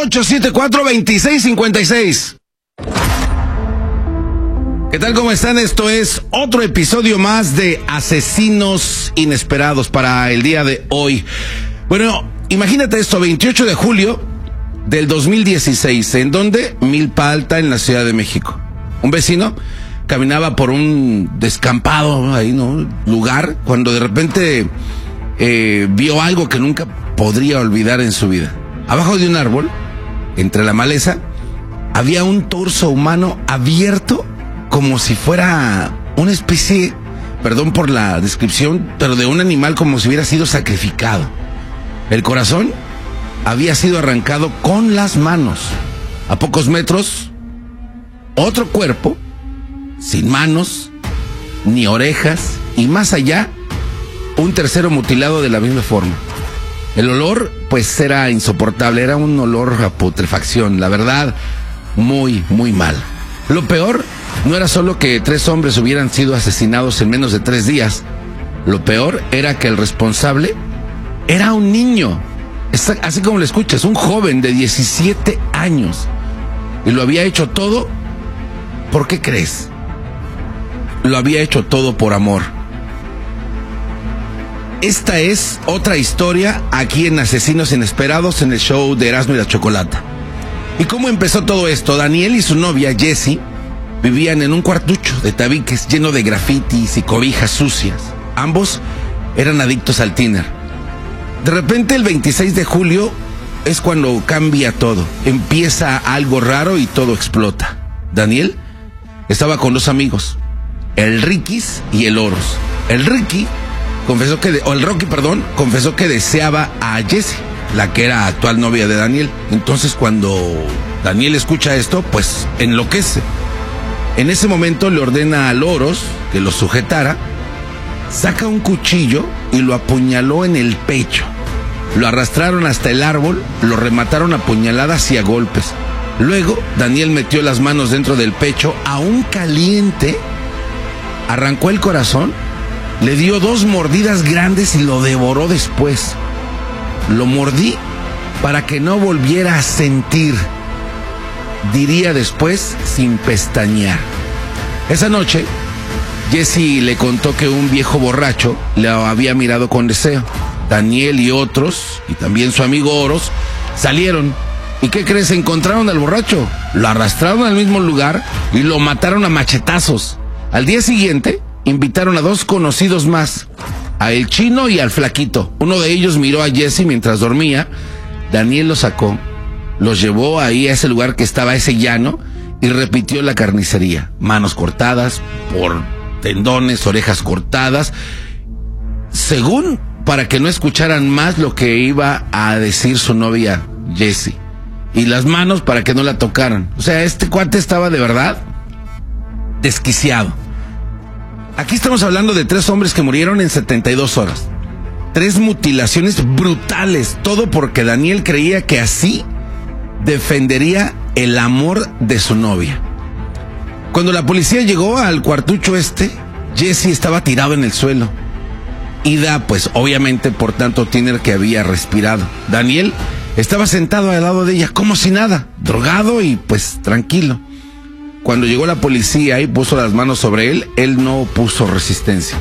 1-874-2656. ¿Qué tal? ¿Cómo están? Esto es otro episodio más de Asesinos Inesperados para el día de hoy. Bueno, imagínate esto, 28 de julio del 2016, ¿en dónde? Milpa Alta, en la Ciudad de México. Un vecino caminaba por un descampado ahí, ¿no? Lugar, cuando de repente vio algo que nunca podría olvidar en su vida. Abajo de un árbol, entre la maleza, había un torso humano abierto, como si fuera una especie, perdón por la descripción, pero de un animal como si hubiera sido sacrificado. El corazón había sido arrancado con las manos. A pocos metros, otro cuerpo, sin manos, ni orejas, y más allá, un tercero mutilado de la misma forma. El olor, pues, era insoportable, era un olor a putrefacción, la verdad, muy, muy mal. Lo peor no era solo que 3 hombres hubieran sido asesinados en menos de 3 días. Lo peor era que el responsable era un niño, así como lo escuchas, un joven de 17 años. Y lo había hecho todo, ¿por qué crees? Lo había hecho todo por amor. Esta es otra historia aquí en Asesinos Inesperados, en el show de Erasmo y la Chocolata. ¿Y cómo empezó todo esto? Daniel y su novia, Jessie, vivían en un cuartucho de tabiques lleno de grafitis y cobijas sucias. Ambos eran adictos al tiner. De repente, el 26 de julio es cuando cambia todo. Empieza algo raro y todo explota. Daniel estaba con 2 amigos, el Riquis y el Oros. El Rocky confesó que deseaba a Jessie, la que era actual novia de Daniel. Entonces, cuando Daniel escucha esto, pues enloquece. En ese momento le ordena al Oros que lo sujetara, saca un cuchillo y lo apuñaló en el pecho. Lo arrastraron hasta el árbol, lo remataron a puñaladas y a golpes. Luego, Daniel metió las manos dentro del pecho, aún caliente, arrancó el corazón, le dio 2 mordidas grandes y lo devoró después. Lo mordí para que no volviera a sentir, diría después sin pestañear. Esa noche, Jessie le contó que un viejo borracho le había mirado con deseo. Daniel y otros, y también su amigo Oros, salieron. ¿Y qué crees? Encontraron al borracho, lo arrastraron al mismo lugar y lo mataron a machetazos. Al día siguiente, invitaron a 2 conocidos más, a el Chino y al Flaquito. Uno de ellos miró a Jessie mientras dormía. Daniel los sacó, los llevó ahí a ese lugar que estaba ese llano y repitió la carnicería. Manos cortadas por tendones, orejas cortadas, según para que no escucharan más lo que iba a decir su novia Jessie, y las manos para que no la tocaran. O sea, este cuate estaba de verdad desquiciado. Aquí estamos hablando de 3 hombres que murieron en 72 horas. 3 mutilaciones brutales, todo porque Daniel creía que así defendería el amor de su novia. Cuando la policía llegó al cuartucho Jessie estaba tirado en el suelo. Ida, pues obviamente por tanto tiner que había respirado. Daniel estaba sentado al lado de ella como si nada, drogado y pues tranquilo. Cuando llegó la policía y puso las manos sobre él, él no puso resistencia.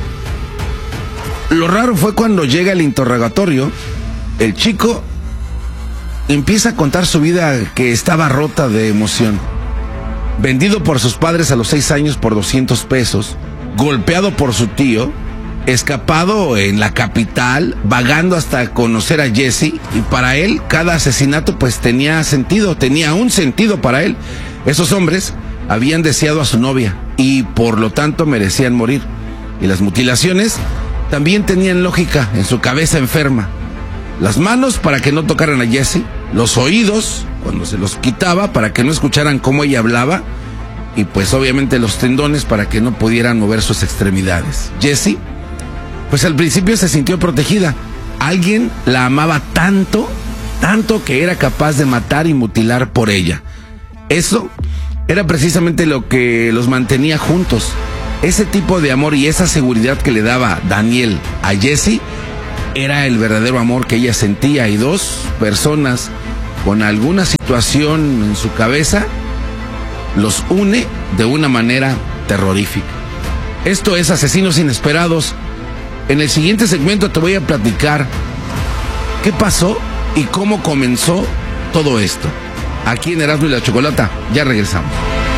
Lo raro fue cuando llega el interrogatorio, el chico empieza a contar su vida, que estaba rota de emoción. Vendido por sus padres a los 6 años por 200 pesos, golpeado por su tío, escapado en la capital, vagando hasta conocer a Jessie, y para él cada asesinato pues tenía un sentido para él. Esos hombres habían deseado a su novia y por lo tanto merecían morir. Y las mutilaciones también tenían lógica en su cabeza enferma. Las manos para que no tocaran a Jessie, los oídos cuando se los quitaba para que no escucharan cómo ella hablaba, y pues obviamente los tendones para que no pudieran mover sus extremidades. Jessie, pues al principio se sintió protegida. Alguien la amaba tanto que era capaz de matar y mutilar por ella. Eso era precisamente lo que los mantenía juntos. Ese tipo de amor y esa seguridad que le daba Daniel a Jessie era el verdadero amor que ella sentía, y 2 personas con alguna situación en su cabeza, los une de una manera terrorífica. Esto es Asesinos Inesperados. En el siguiente segmento te voy a platicar qué pasó y cómo comenzó todo esto. Aquí en Erasmo y la Chocolata, ya regresamos.